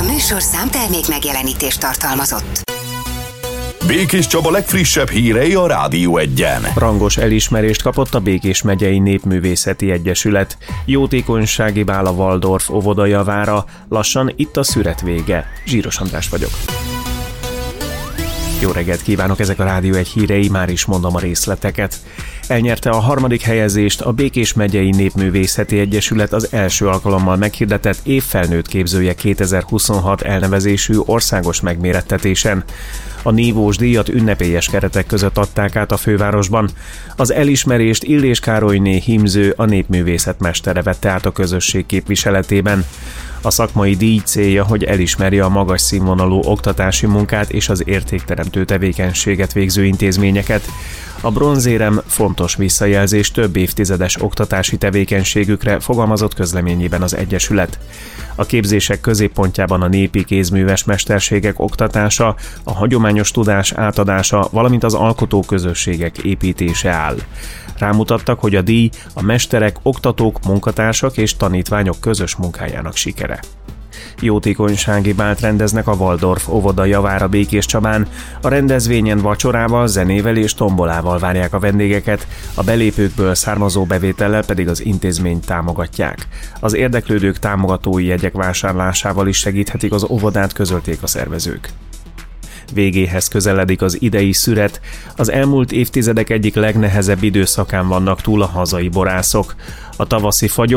A műsorszám termék megjelenítést tartalmazott. Békés Csaba legfrissebb hírei a Rádió 1-en. Rangos elismerést kapott a Békés megyei Népművészeti Egyesület. Jótékonysági bál a Waldorf óvoda javára, lassan itt a szüret vége. Zsíros András vagyok. Jó reggelt kívánok, ezek a Rádió 1 hírei, már is mondom a részleteket. Elnyerte a 3. helyezést a Békés megyei Népművészeti Egyesület az első alkalommal meghirdetett évfelnőtt képzője 2026 elnevezésű országos megmérettetésen. A nívós díjat ünnepélyes keretek között adták át a fővárosban. Az elismerést Illés Károlyné hímző, a népművészet mestere vette át a közösség képviseletében. A szakmai díj célja, hogy elismerje a magas színvonalú oktatási munkát és az értékteremtő tevékenységet végző intézményeket. A bronzérem fontos visszajelzés több évtizedes oktatási tevékenységükre, fogalmazott közleményében az Egyesület. A képzések középpontjában a népi kézműves mesterségek oktatása, a hagyományos tudás átadása, valamint az alkotó közösségek építése áll. Rámutattak, hogy a díj a mesterek, oktatók, munkatársak és tanítványok közös munkájának sikere. Jótékonysági bált rendeznek a Waldorf óvoda javára Békéscsabán. A rendezvényen vacsorával, zenével és tombolával várják a vendégeket, a belépőkből származó bevétellel pedig az intézményt támogatják. Az érdeklődők támogatói jegyek vásárlásával is segíthetik az óvodát, közölték a szervezők. Végéhez közeledik az idei szüret, az elmúlt évtizedek egyik legnehezebb időszakán vannak túl a hazai borászok. A tavaszi fagyok